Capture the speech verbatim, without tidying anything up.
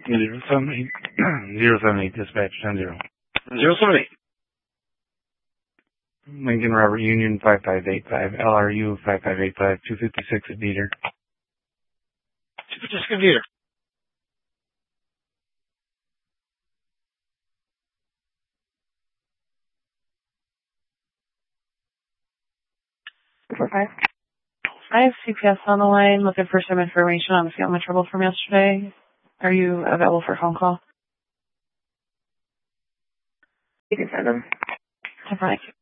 Zero seven eight, zero seven eight, dispatch ten zero. Zero seven eight. Lincoln Robert Union five five eight five, L R U five five eight five, two fifty-six at Dieter. two fifty-six at Dieter. Four five. I have C P S on the line looking for some information on the family trouble from yesterday. Are you available for a phone call? You can send them. Thank you.